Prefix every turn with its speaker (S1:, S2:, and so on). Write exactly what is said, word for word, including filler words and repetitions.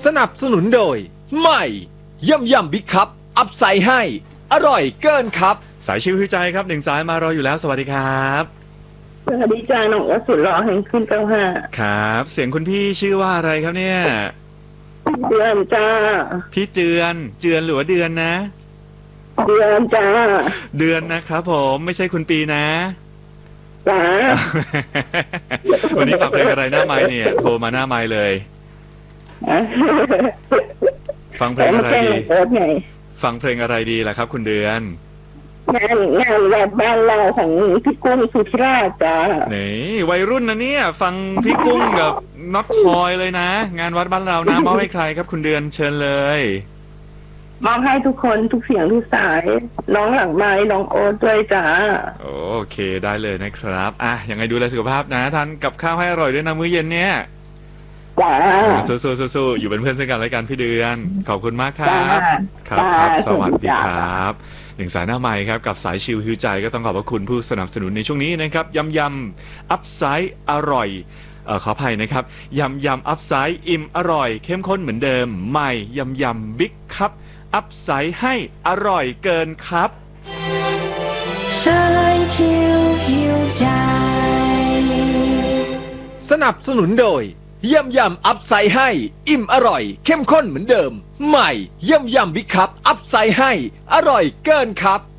S1: สนับสนุนโดยใหม่ย่ำยำบิ๊กคัพอัพไซด์ให้อร่อยเกินครับ
S2: สายชิวหิวใจครับหนึ่งสายมารออยู่แล้วสวัสดีครับ
S3: สวัสดีจ้าน้องวัสุดหล่อแห่งขึ้นเก้าห้า
S2: ครับเสียงคุณพี่ชื่อว่าอะไรครับเนี่ย
S3: เดือนจ้า
S2: พี่เจือนเจือนหรือว่าเดือนนะ
S3: เดือนจ้า
S2: เดือนนะครับผมไม่ใช่คุณปีนะ
S3: จ้า
S2: วันนี้ฝากเพลงอะไรหน้าไมค์เนี่ยโทรมาหน้าไมค์เลยฟังเพลงอะไรดีฟังเพลงอะไรดีล่ะครับคุณเดือน
S3: งานงานแบบบ้านเราของพี่กุ้งสุธิราชจ้า
S2: นี่วัยรุ่นนะเนี่ยฟังพี่กุ้งกับน็อตทอยเลยนะงานวัดบ้านเรานะมอบให้ใครครับคุณเดือนเชิญเลย
S3: มอบให้ทุกคนทุกเสียงทุกสายน้องหลังไม้น้องโอ๊ตด้วยจ้า
S2: โอเคได้เลยนะครับอ่ะยังไงดูแลสุขภาพนะทานกับข้าวให้อร่อยด้วยนะมื้อเย็นเนี่ย
S3: จ้า
S2: สู้ๆๆอยู่เป็นเพื่อนซึ่งกันและกันพี่เดือนขอบคุณมากครับครับครับสวัสดีครับหนึ่งสายหน้าใหม่ครับกับสายชิลฮิวใจก็ต้องขอบพระคุณผู้สนับสนุนในช่วงนี้นะครับยำยำอัพไซด์อร่อยเอ่อขออภัยนะครับยำยำอัพไซด์อิ่มอร่อยเข้มข้นเหมือนเดิมใหม่ยำยำบิ๊กคัพอัพไซด์ให้อร่อยเกินครับ
S1: สายชิลฮิวใจสนับสนุนโดยยำยำอัพไซด์ให้อิ่มอร่อยเข้มข้นเหมือนเดิมใหม่ยำยำบิ๊กคัพอัพไซด์ให้อร่อยเกินครับ